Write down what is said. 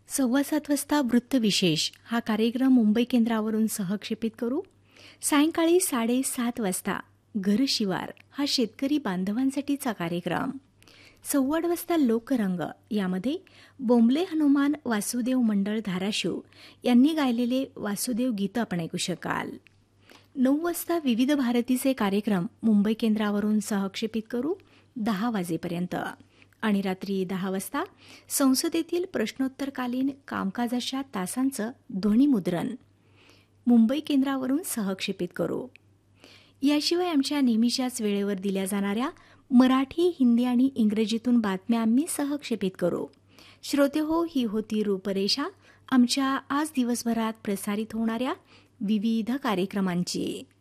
7:15 वृत्तविशेष हा कार्यक्रम मुंबई केंद्रावरून सहक्षेपित करू. सायंकाळी 7:30 वाजता घर शिवार हा शेतकरी बांधवांसाठीचा कार्यक्रम. 15:15 वाजता लोकरंग यामध्ये बोंबले हनुमान वासुदेव मंडळ धाराशिव यांनी गायलेले वासुदेव गीत आपण ऐकू शकाल. 9 वाजता विविध भारतीचे कार्यक्रम मुंबई केंद्रावरून सहक्षेपित करू 10 वाजेपर्यंत. आणि रात्री 10 वाजता संसदेतील प्रश्नोत्तरकालीन कामकाजाच्या तासांचं ध्वनिमुद्रण मुंबई केंद्रावरून सहक्षेपित करू. याशिवाय आमच्या नेहमीच्याच वेळेवर दिल्या जाणाऱ्या मराठी, हिंदी आणि इंग्रजीतून बातम्या आम्ही सहक्षेपित करू. श्रोते हो, ही होती रूपरेषा आमच्या आज दिवसभरात प्रसारित होणाऱ्या विविध कार्यक्रमांची.